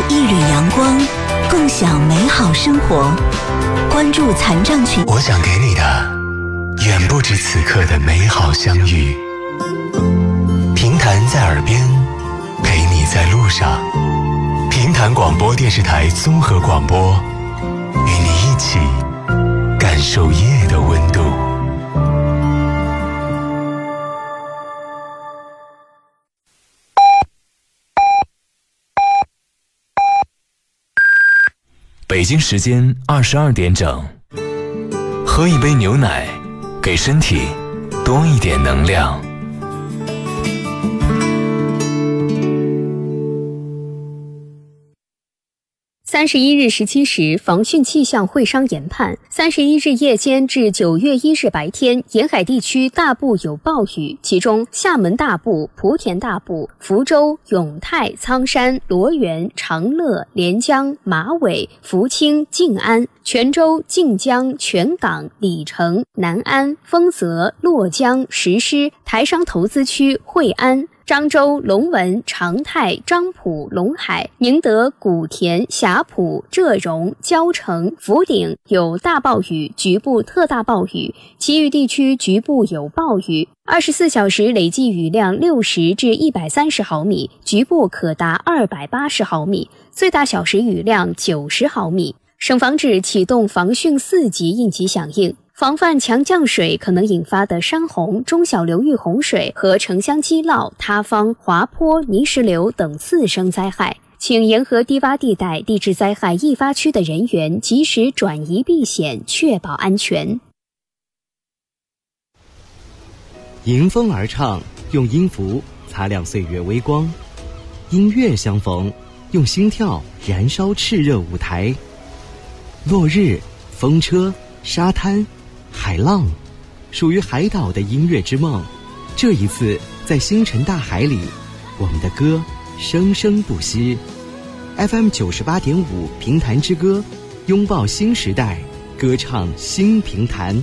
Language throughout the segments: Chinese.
一缕阳光，共享美好生活。关注残障群， 我想给你的远不止此刻的美好相遇。平潭在耳边，陪你在路上。平潭广播电视台综合广播，与你一起感受夜的温度。 北京时间22点整，喝一杯牛奶，给身体多一点能量。 31日17时，防汛气象会商研判，31日夜间至9月1日白天，沿海地区大部有暴雨，其中厦门大部、莆田大部、福州、永泰、苍山、罗源、长乐、连江、马尾、福清、静安、泉州、晋江、泉港、鲤城、南安、丰泽、洛江、石狮、台商投资区、惠安、漳州、龙文、长泰、漳浦、龙海、宁德、古田、霞浦、浙荣、蕉城、福鼎有大暴雨，局部特大暴雨，其余地区局部有暴雨。24小时累计雨量60至130毫米，局部可达280毫米，最大小时雨量90毫米。省防指启动防汛4级应急响应，防范强降水可能引发的山洪、中小流域洪水和城乡积涝、塌方、滑坡、泥石流等次生灾害，请沿河低洼地带地质灾害易发区的人员及时转移避险，确保安全。 迎风而唱，用音符擦亮岁月微光；音乐相逢，用心跳燃烧炽热舞台。落日、风车、沙滩、海浪，属于海岛的音乐之梦。这一次，在星辰大海里，我们的歌生生不息。FM 98.5平潭之歌，拥抱新时代，歌唱新平潭。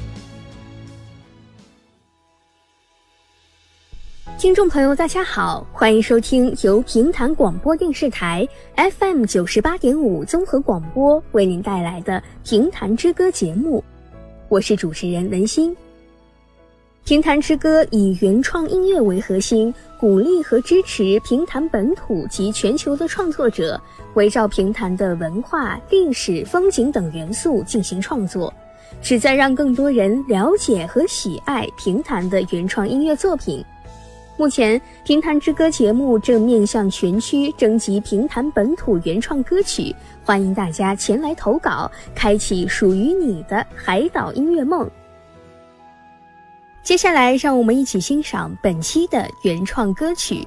听众朋友大家好，欢迎收听由平潭广播电视台 FM 98.5综合广播为您带来的平潭之歌节目，我是主持人文心。平潭之歌以原创音乐为核心，鼓励和支持平潭本土及全球的创作者，围绕平潭的文化、历史、风景等元素进行创作，旨在让更多人了解和喜爱平潭的原创音乐作品。目前，平潭之歌节目正面向全区征集平潭本土原创歌曲，欢迎大家前来投稿，开启属于你的海岛音乐梦。接下来，让我们一起欣赏本期的原创歌曲。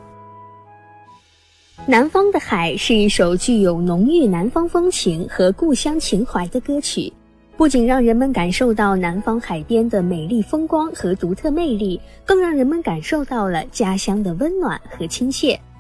南方的海是一首具有浓郁南方风情和故乡情怀的歌曲，不仅让人们感受到南方海边的美丽风光和独特魅力，更让人们感受到了家乡的温暖和亲切。